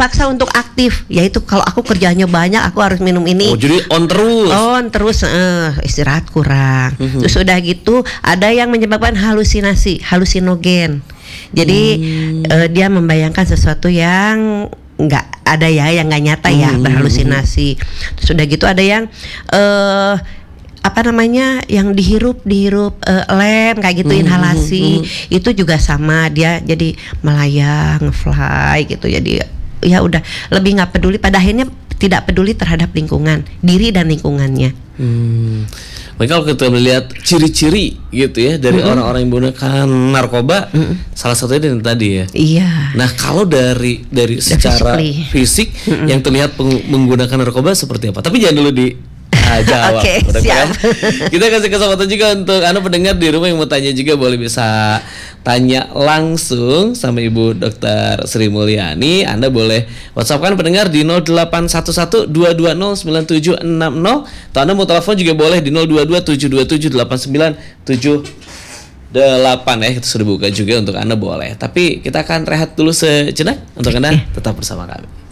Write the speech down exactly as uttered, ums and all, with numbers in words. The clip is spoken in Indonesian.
dipaksa untuk aktif. Yaitu kalau aku kerjanya banyak, aku harus minum ini. Oh, jadi on terus. On terus, eh, istirahat kurang. Mm-hmm. Terus udah gitu, ada yang menyebabkan halusinasi, halusinogen. Jadi hmm. uh, dia membayangkan sesuatu yang nggak ada ya, yang nggak nyata ya, hmm. berhalusinasi. Terus udah gitu ada yang uh, apa namanya, yang dihirup dihirup uh, lem kayak gitu, hmm. inhalasi. Hmm. Itu juga sama, dia jadi melayang, fly gitu. Jadi ya udah lebih nggak peduli, pada akhirnya tidak peduli terhadap lingkungan, diri dan lingkungannya. Hmm. Maka kalau kita melihat ciri-ciri gitu ya dari mm-hmm. orang-orang yang menggunakan narkoba, mm-hmm. salah satunya dari tadi ya. Iya. Nah kalau dari dari secara physically. fisik mm-hmm. yang terlihat peng- menggunakan narkoba seperti apa? Tapi jangan dulu di ah, jawab. Oke, okay, siap. Kita kasih kesempatan juga untuk Anda pendengar di rumah yang mau tanya juga, boleh bisa tanya langsung sama Ibu Dokter Sri Mulyani. Anda boleh WhatsApp-kan pendengar di nol delapan satu satu dua dua nol sembilan tujuh enam nol, atau Anda mau telepon juga boleh di nol dua dua tujuh dua tujuh delapan sembilan tujuh delapan ya. Kita sudah buka juga untuk Anda, boleh. Tapi kita akan rehat dulu sejenak untuk Anda tetap bersama kami.